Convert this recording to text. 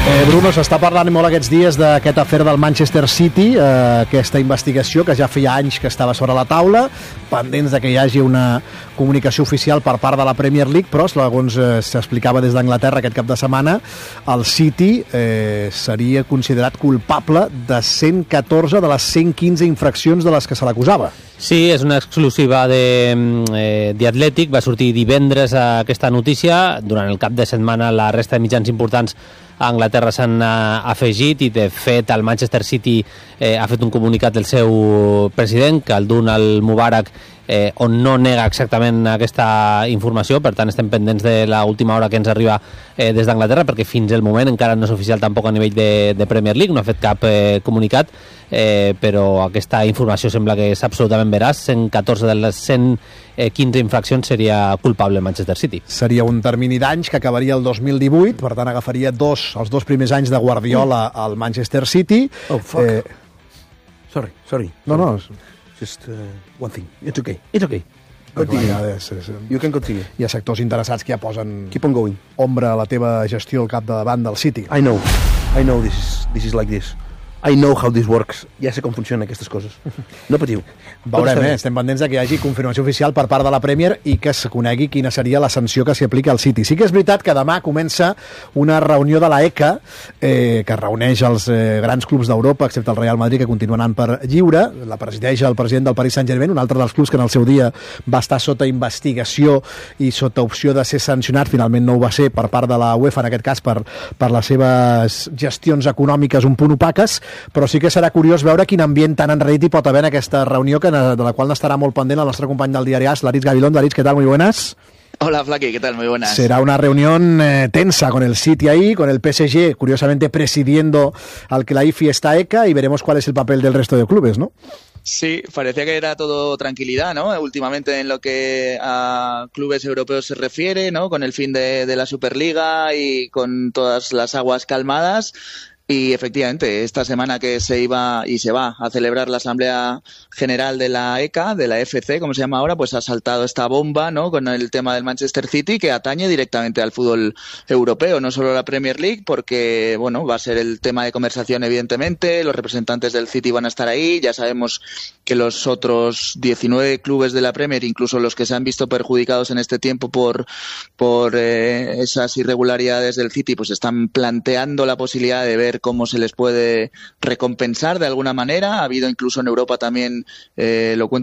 Bruno, s'està parlant molt aquests dies d'aquest afer del Manchester City, aquesta investigació que ja feia anys que estava sobre la taula, pendents de que hi hagi una comunicació oficial per part de la Premier League, però segons s'explicava des d'Anglaterra aquest cap de setmana, el City seria considerat culpable de 114 de les 115 infraccions de les que se l'acusava. Sí, és una exclusiva de The Athletic, va sortir divendres aquesta notícia. Durant el cap de setmana la resta de mitjans importants a Anglaterra s'han afegit i de fet el Manchester City ha fet un comunicat del seu president, que el Donald Mubarak, on no nega exactament aquesta informació. Per tant estem pendents de l'última hora que ens arriba des d'Anglaterra, perquè fins al moment encara no és oficial tampoc a nivell de Premier League, no ha fet cap comunicat, però aquesta informació sembla que és absolutament veraç. 114 de les 115 infraccions seria culpable el Manchester City. Seria un termini d'anys que acabaria el 2018, per tant agafaria els dos primers anys de Guardiola al Manchester City. Oh, fuck. Sorry. No. Just one thing. It's okay. Continue. You can continue. Hi ha sectors interessats que ja posen Keep on going. ombra a la teva gestió al capdavant del City. I know this is like this. I know how this works. Ja sé com funcionen aquestes coses. No patiu. Veurem, estem pendents de que hi hagi confirmació oficial per part de la Premier i que es conegui quina seria la sanció que s'hi aplica al City. Sí que és veritat que demà comença una reunió de la ECA que reuneix els grans clubs d'Europa, excepte el Real Madrid, que continua anant per lliure. La presideix el president del Paris Saint-Germain, un altre dels clubs que en el seu dia va estar sota investigació i sota opció de ser sancionat. Finalment no ho va ser per part de la UEFA, en aquest cas per les seves gestions econòmiques un punt opaques, però sí que serà curiós veure quin ambient tan enrarit hi pot haver en aquesta reunió, de la qual n'estarà molt pendent el nostre company del diari AS, Laritz Gavilón. Laritz, ¿qué tal? Muy buenas. Hola, Flaqui, ¿qué tal? Muy buenas. Será una reunión tensa con el City ahí, con el PSG, curiosamente presidiendo al que la IFI está ECA, y veremos cuál es el papel del resto de clubes, ¿no? Sí, parecía que era todo tranquilidad, ¿no? Últimamente en lo que a clubes europeos se refiere, ¿no? Con el fin de la Superliga y con todas las aguas calmadas. Y efectivamente, esta semana que se iba y se va a celebrar la Asamblea General de la ECA, de la FC, como se llama ahora, pues ha saltado esta bomba, ¿no? Con el tema del Manchester City, que atañe directamente al fútbol europeo, no solo a la Premier League, porque, bueno, va a ser el tema de conversación, evidentemente. Los representantes del City van a estar ahí. Ya sabemos que los otros 19 clubes de la Premier, incluso los que se han visto perjudicados en este tiempo por esas irregularidades del City, pues están planteando la posibilidad de ver cómo se les puede recompensar de alguna manera. Ha habido incluso en Europa también, lo cuento